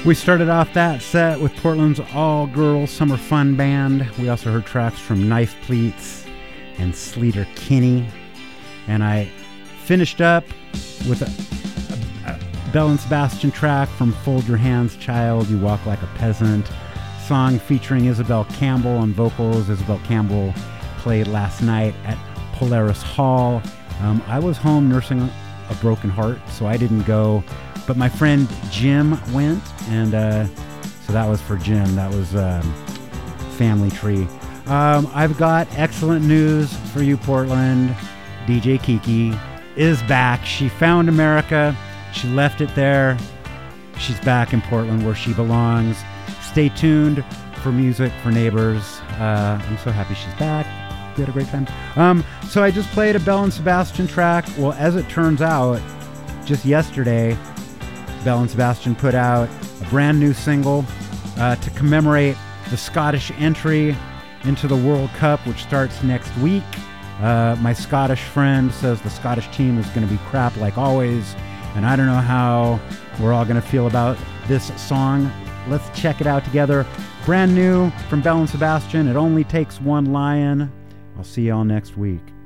We started off that set with Portland's all-girl summer fun band. We also heard tracks from Knife Pleats and Sleater Kinney. And I finished up with a Belle and Sebastian track from Fold Your Hands, Child, You Walk Like a Peasant. Song featuring Isabel Campbell on vocals. Isabel Campbell played last night at Polaris Hall. I was home nursing a broken heart, so I didn't go. But my friend Jim went, and so that was for Jim. That was Family Tree. I've got excellent news for you, Portland. DJ Kiki is back. She found America. She left it there. She's back in Portland where she belongs. Stay tuned for music for Neighbors. I'm so happy she's back. We had a great time. So I just played a Belle and Sebastian track. Well, as it turns out, just yesterday, Belle and Sebastian put out a brand new single to commemorate the Scottish entry into the World Cup, which starts next week. My Scottish friend says the Scottish team is going to be crap like always, and I don't know how we're all going to feel about this song. Let's check it out together. Brand new from Belle and Sebastian. It only takes one lion. I'll see y'all next week.